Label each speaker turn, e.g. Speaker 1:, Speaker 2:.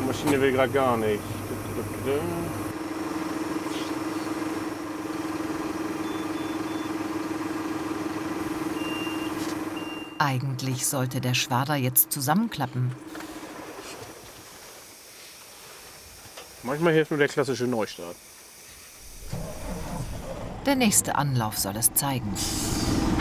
Speaker 1: Maschine will gerade gar nicht.
Speaker 2: Eigentlich sollte der Schwader jetzt zusammenklappen.
Speaker 1: Manchmal hilft nur der klassische Neustart.
Speaker 2: Der nächste Anlauf soll es zeigen.